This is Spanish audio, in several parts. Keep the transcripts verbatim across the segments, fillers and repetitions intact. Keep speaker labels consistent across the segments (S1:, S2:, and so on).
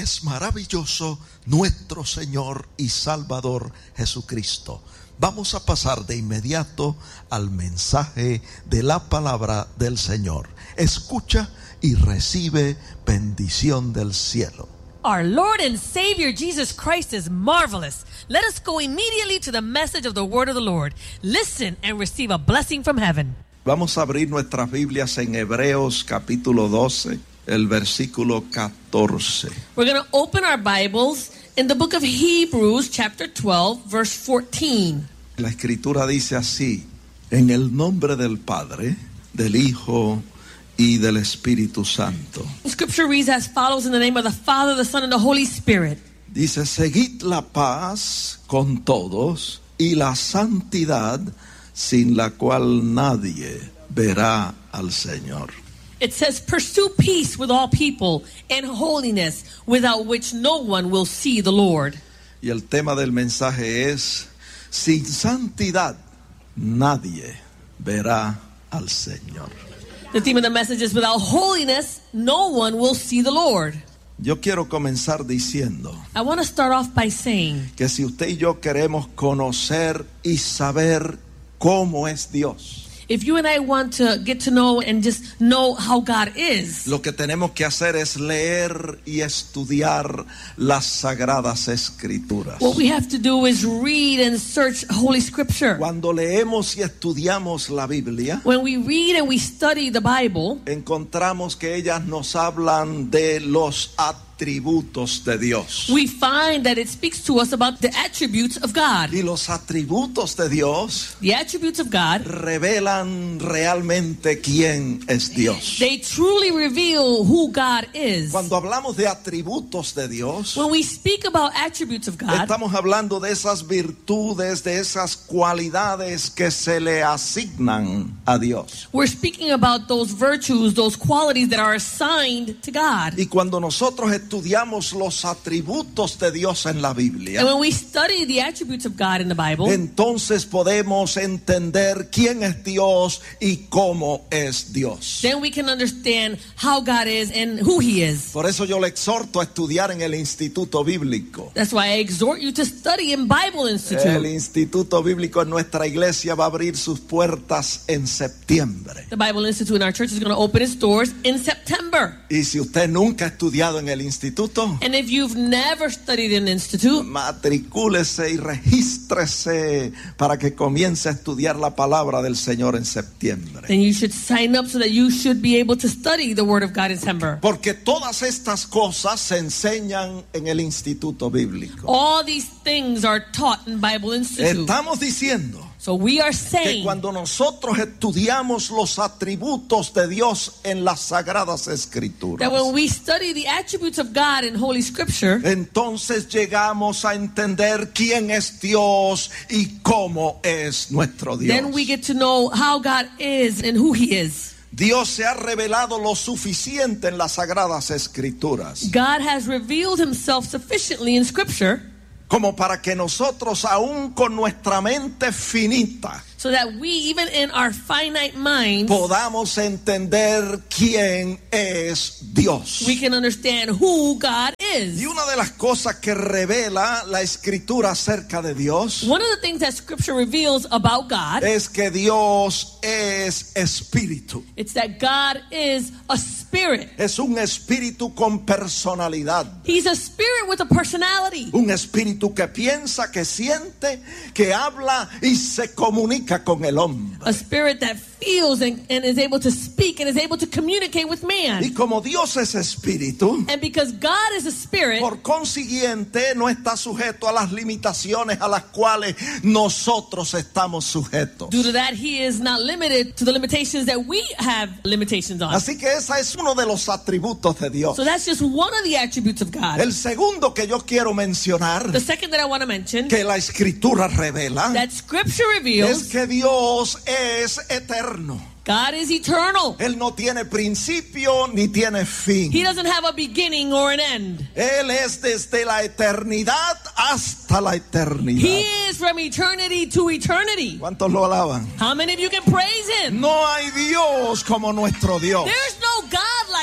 S1: es maravilloso nuestro Señor y Salvador Jesucristo. Vamos a pasar de inmediato al mensaje de la palabra del Señor. Escucha y recibe bendición del cielo.
S2: Our Lord and Savior Jesus Christ is marvelous. Let us go immediately to the message of the word of the Lord. Listen and receive a blessing from heaven.
S1: Vamos a abrir nuestras Biblias en Hebreos capítulo doce, el versículo catorce.
S2: We're going to open our Bibles in the book of Hebrews chapter twelve, verse fourteen.
S1: La escritura dice así: en el nombre del Padre, del Hijo y del Espíritu Santo.
S2: The scripture reads as follows: in the name of the Father, the Son, and the Holy Spirit.
S1: Dice: seguid la paz con todos y la santidad, sin la cual nadie verá al Señor.
S2: It says, pursue peace with all people and holiness, without which no one will see the Lord.
S1: Y el tema del mensaje es: sin santidad nadie verá al Señor.
S2: The theme of the message is, without holiness, no one will see the Lord.
S1: Yo quiero comenzar diciendo
S2: I want to start off by saying
S1: que si usted y yo queremos conocer y saber cómo es Dios,
S2: if you and I want to get to know and just know how God is,
S1: lo que tenemos que hacer es leer y estudiar las Sagradas Escrituras.
S2: what we have to do is read and search Holy Scripture.
S1: Cuando leemos y estudiamos la Biblia,
S2: When we read and we study the Bible,
S1: encontramos que ellas nos hablan de los atributos de Dios.
S2: we find that it speaks to us about the attributes of God.
S1: Y los atributos de Dios
S2: The attributes of God,
S1: revelan realmente quién es Dios.
S2: they truly reveal who God is.
S1: Cuando hablamos de atributos de Dios,
S2: When we speak about attributes of God,
S1: estamos hablando de esas virtudes, de esas cualidades que se le asignan a Dios.
S2: we're speaking about those virtues, those qualities that are assigned to God.
S1: Y cuando nosotros estudiamos los atributos de Dios en la
S2: And
S1: Biblia,
S2: when we study the attributes of God in the Bible,
S1: entonces podemos entender quién es Dios y cómo es Dios.
S2: then we can understand how God is and who He is.
S1: Por eso yo le exhorto a estudiar en el Instituto Bíblico.
S2: That's why I exhort you to study in Bible
S1: El
S2: Institute.
S1: Instituto Bíblico en nuestra iglesia va a abrir sus puertas en septiembre.
S2: The Bible Institute in our church is going to open its doors in September.
S1: Y si usted nunca ha estudiado en el instituto,
S2: And if you've never studied in institute,
S1: matricúlese y regístrese para que comience a estudiar la palabra del Señor en septiembre.
S2: then you should sign up so that you should be able to study the Word of God in September.
S1: Porque todas estas cosas se enseñan en el Instituto Bíblico.
S2: All these things are taught in Bible Institute.
S1: Estamos diciendo
S2: So we are
S1: que
S2: saying
S1: cuando nosotros estudiamos los atributos de Dios en las Sagradas Escrituras,
S2: that when we study the attributes of God in Holy Scripture,
S1: entonces llegamos a entender quién es Dios y cómo es nuestro Dios.
S2: then we get to know how God is and who He is.
S1: Dios se ha revelado lo suficiente en las Sagradas Escrituras
S2: God has revealed Himself sufficiently in Scripture
S1: como para que nosotros, aún con nuestra mente finita,
S2: so that we, even in our finite minds,
S1: podamos entender quién es Dios.
S2: we can understand who God is.
S1: Y una de las cosas que revela la Escritura acerca de Dios
S2: One of the things that Scripture reveals about God,
S1: es que Dios es espíritu.
S2: it's that God is a spirit.
S1: Es un espíritu con personalidad.
S2: He's a spirit with a personality.
S1: Un espíritu que piensa, que siente, que habla y se comunica con el hombre.
S2: A spirit that feels and, and is able to speak and is able to communicate with man.
S1: Y como Dios es espíritu,
S2: And because God is a spirit,
S1: por consiguiente no está sujeto a las limitaciones a las cuales nosotros estamos sujetos.
S2: due to that, He is not limited to the limitations that we have limitations on.
S1: Así que ese es uno de los atributos de Dios.
S2: So that's just one of the attributes of God.
S1: El segundo que yo quiero mencionar,
S2: The second that I want to mention,
S1: que la Escritura revela,
S2: that Scripture
S1: es
S2: reveals
S1: que Dios es eterno.
S2: God is eternal.
S1: Él no tiene principio ni tiene fin.
S2: He doesn't have a beginning or an end.
S1: Él es desde la eternidad hasta la eternidad.
S2: He is from eternity to eternity.
S1: ¿Cuántos lo alaban?
S2: How many of you can praise Him?
S1: No hay Dios como nuestro Dios.
S2: There's no God like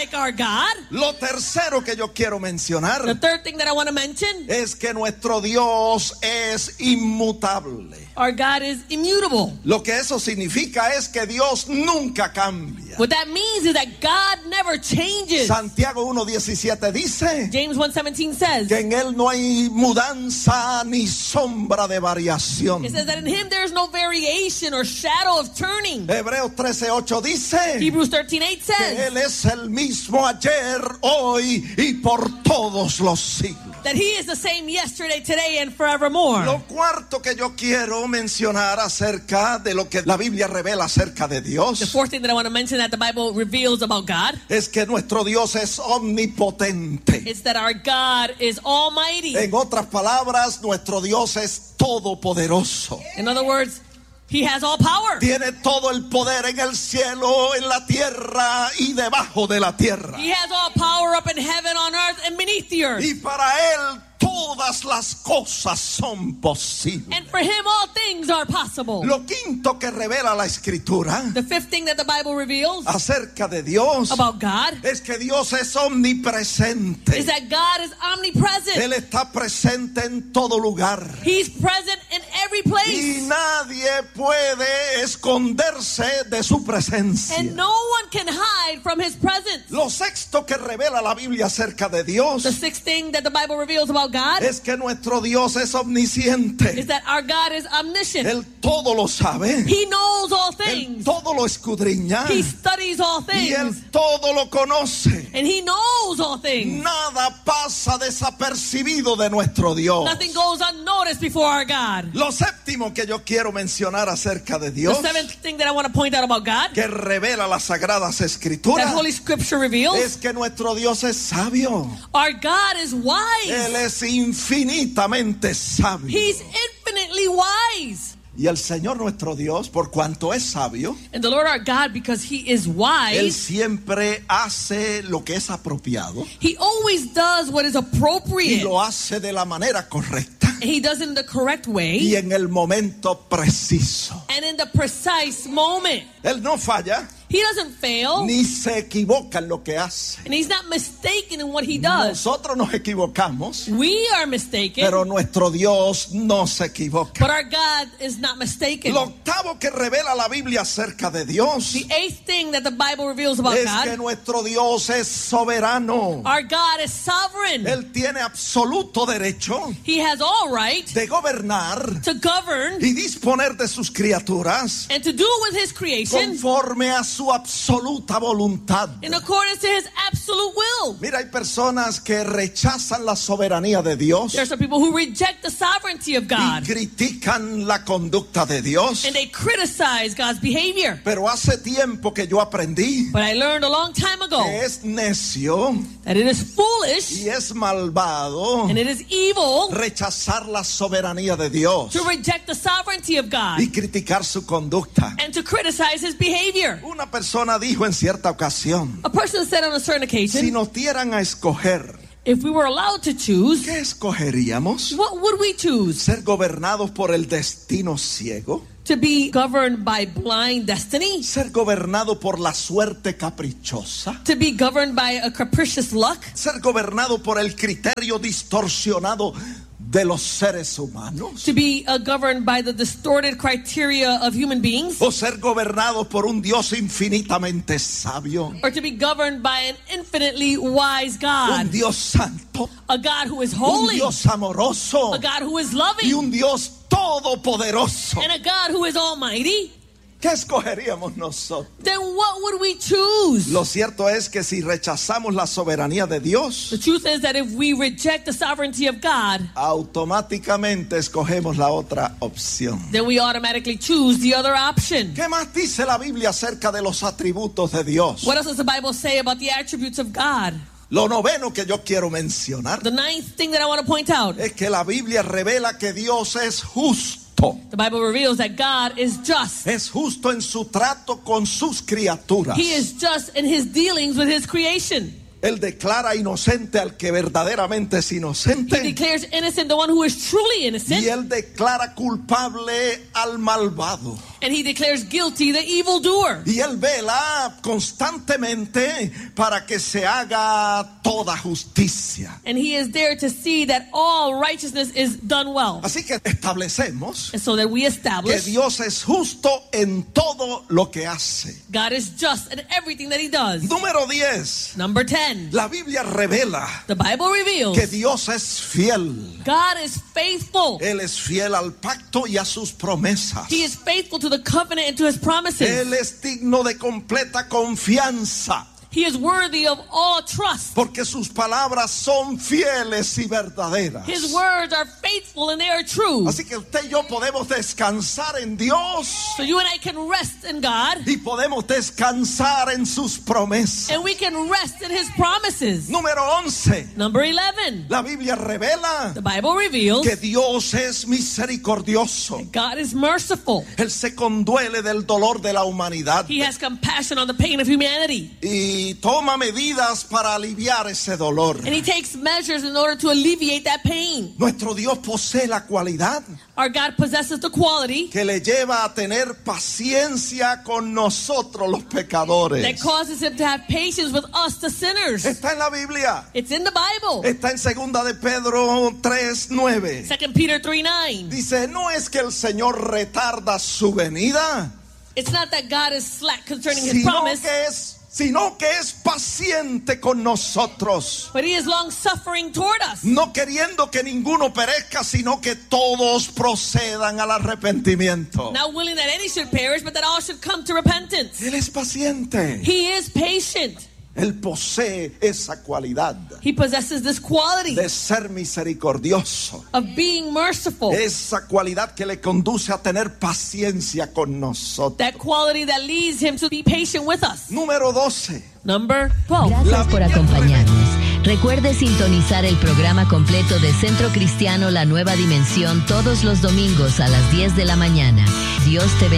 S2: like our God.
S1: Lo tercero que yo quiero
S2: The
S1: mencionar
S2: third thing that I want to mention,
S1: es que nuestro Dios es inmutable.
S2: our God is immutable.
S1: Lo que eso significa es que Dios nunca cambia.
S2: What that means is that God never changes.
S1: Santiago uno diecisiete dice
S2: James one seventeen says,
S1: que en Él no hay mudanza ni sombra de variación.
S2: it says that in him there is no variation or shadow of turning.
S1: Hebreos trece ocho dice
S2: Hebrews thirteen eight
S1: que
S2: says
S1: Él es el mismo ayer, hoy y por todos los siglos.
S2: that he is the same yesterday, today, and forevermore.
S1: Lo cuarto que yo quiero mencionar acerca de lo que la Biblia revela acerca de
S2: The
S1: Dios
S2: fourth thing that I want to mention that the Bible reveals about God
S1: es que nuestro Dios es omnipotente.
S2: is that our God is almighty.
S1: En otras palabras, nuestro Dios es todopoderoso.
S2: In other words, he has all power.
S1: Tiene todo el poder en el cielo, en la tierra y debajo de la tierra.
S2: He has all power up in heaven, on earth, and beneath the earth.
S1: Y para Él todas las cosas son posibles.
S2: And for him, all things are possible.
S1: Lo quinto que revela la Escritura
S2: The fifth thing that the Bible reveals
S1: acerca de Dios
S2: about God
S1: es que Dios es omnipresente.
S2: is that God is omnipresent.
S1: Él está presente en todo lugar.
S2: He's present in every
S1: Y
S2: place.
S1: nadie puede esconderse de su presencia.
S2: And no one can hide from his presence.
S1: Lo sexto que revela la Biblia acerca de Dios
S2: The sixth thing that the Bible reveals about God
S1: es que nuestro Dios es omnisciente.
S2: is that our God is omniscient.
S1: Él todo lo sabe.
S2: He knows all
S1: Él
S2: things.
S1: todo lo escudriña.
S2: He studies all
S1: Y Él
S2: things.
S1: todo lo conoce.
S2: And he knows all things.
S1: Nada pasa desapercibido de nuestro Dios.
S2: Nothing goes unnoticed before our God.
S1: Lo séptimo que yo quiero mencionar acerca de
S2: The
S1: Dios,
S2: seventh thing that I want to point out about God
S1: que revela las sagradas
S2: that
S1: escrituras,
S2: Holy Scripture reveals,
S1: es que nuestro Dios es sabio.
S2: our God is
S1: Él
S2: wise.
S1: es infinitamente sabio.
S2: He's infinitely wise.
S1: Y el Señor nuestro Dios, por cuanto es sabio,
S2: And the Lord our God, because he is
S1: Él
S2: wise,
S1: siempre hace lo que es apropiado
S2: he always does what is
S1: y
S2: appropriate.
S1: lo hace de la manera correcta
S2: And he does it in the correct
S1: y
S2: way
S1: en el momento preciso.
S2: and in the precise moment.
S1: Él no falla
S2: He doesn't fail,
S1: ni se equivoca en lo que hace.
S2: and he's not mistaken in what he does.
S1: Nosotros nos equivocamos,
S2: We are mistaken,
S1: pero nuestro Dios no se equivoca.
S2: but our God is not mistaken.
S1: Lo octavo que revela la Biblia acerca de Dios
S2: The eighth thing that the Bible reveals about
S1: es que
S2: God,
S1: nuestro Dios es soberano.
S2: our God is sovereign.
S1: Él tiene absoluto derecho
S2: He has all right
S1: de gobernar
S2: to govern
S1: y disponer de sus criaturas
S2: and to do with his creation
S1: conforme a su absoluta voluntad.
S2: in accordance to his absolute will.
S1: Mira, hay personas que rechazan la soberanía de Dios
S2: There are some people who reject the sovereignty of
S1: y
S2: God
S1: critican la conducta de Dios.
S2: and they criticize God's behavior.
S1: Pero hace tiempo que yo aprendí
S2: But I learned a long time ago
S1: que es necio
S2: that it is foolish
S1: y es malvado
S2: and it is evil
S1: rechazar la soberanía de Dios
S2: to reject the sovereignty of God
S1: y criticar su conducta.
S2: and to criticize his behavior.
S1: Una persona dijo en cierta ocasión,
S2: A person said on a certain
S1: si
S2: occasion,
S1: nos dieran a escoger,
S2: if we were allowed to choose,
S1: ¿qué escogeríamos?
S2: what would we choose?
S1: ¿Ser gobernados por el destino ciego?
S2: To be governed by blind destiny?
S1: ¿Ser gobernado por la suerte caprichosa?
S2: To be governed by a capricious luck?
S1: ¿Ser gobernado por el criterio distorsionado de los seres humanos?
S2: To be uh, governed by the distorted criteria of human beings?
S1: ¿O ser gobernado por un Dios infinitamente sabio?
S2: Or to be governed by an infinitely wise
S1: Un
S2: God?
S1: Dios santo,
S2: A God who is
S1: un
S2: holy,
S1: Dios amoroso
S2: a God who is
S1: y
S2: loving,
S1: un Dios todopoderoso.
S2: and a God who is almighty?
S1: ¿Qué escogeríamos nosotros?
S2: Then what would we choose?
S1: Lo cierto es que si rechazamos la soberanía de Dios,
S2: The truth is that if we reject the sovereignty of God,
S1: automáticamente escogemos la otra opción.
S2: then we automatically choose the other option.
S1: ¿Qué más dice la Biblia acerca de los atributos de Dios?
S2: What else does the Bible say about the attributes of God?
S1: Lo noveno que yo quiero mencionar
S2: The ninth thing that I want to point out,
S1: es que la Biblia revela que Dios es justo.
S2: the Bible reveals that God is just.
S1: Es justo en su trato con sus criaturas.
S2: He is just in his dealings with his creation.
S1: Él declara inocente al que verdaderamente es
S2: He
S1: inocente.
S2: declares innocent the one who is truly
S1: Y
S2: innocent,
S1: él declara culpable al malvado.
S2: And he declares guilty the evildoer.
S1: Y él vela constantemente para que se haga toda justicia.
S2: And he is there to see that all righteousness is done well.
S1: Así que establecemos
S2: And so that we
S1: que
S2: establish
S1: Dios es justo en todo lo que hace.
S2: God is just in everything that he does.
S1: Número diez.
S2: Number ten.
S1: La Biblia revela
S2: The Bible reveals
S1: que Dios es fiel.
S2: God is faithful.
S1: Él es fiel al pacto y a sus promesas.
S2: He is faithful to the covenant and to his promises.
S1: Él es digno de completa confianza,
S2: He is worthy of all trust.
S1: porque sus palabras son fieles y verdaderas.
S2: His words are faithful and they are true.
S1: Así que usted y yo podemos descansar en Dios
S2: So you and I can rest in God
S1: y podemos descansar en sus promesas.
S2: and we can rest in his promises.
S1: Número once.
S2: Number eleven.
S1: La Biblia revela
S2: The Bible reveals
S1: que Dios es misericordioso.
S2: God is merciful.
S1: Él se conduele del dolor de la humanidad
S2: He has compassion on the pain of humanity.
S1: y toma medidas para aliviar ese dolor.
S2: And he takes measures in order to alleviate that pain.
S1: Nuestro Dios posee la cualidad
S2: Our God possesses the quality
S1: que le lleva a tener paciencia con nosotros los pecadores.
S2: that causes him to have patience with us, the sinners.
S1: Está en la Biblia.
S2: It's in the Bible.
S1: Está en segunda de Pedro tres nueve.
S2: Second Peter three nine.
S1: Dice, no es que el Señor retarda su venida,
S2: It's not that God is slack concerning his
S1: sino
S2: promise,
S1: que es sino que es paciente con nosotros,
S2: but he is long suffering toward us.
S1: no queriendo que ninguno perezca, sino que todos procedan al arrepentimiento.
S2: Not willing that any should perish, but that all should come to repentance.
S1: Él es paciente.
S2: He is patient.
S1: Él posee esa cualidad
S2: He possesses this quality
S1: de ser misericordioso,
S2: of being merciful.
S1: esa cualidad que le conduce a tener paciencia con nosotros.
S2: That quality that leads him to be patient with us.
S1: Número doce.
S2: Number twelve.
S3: Gracias por acompañarnos. Recuerde sintonizar el programa completo de Centro Cristiano La Nueva Dimensión todos los domingos a las diez de la mañana. Dios te bendiga.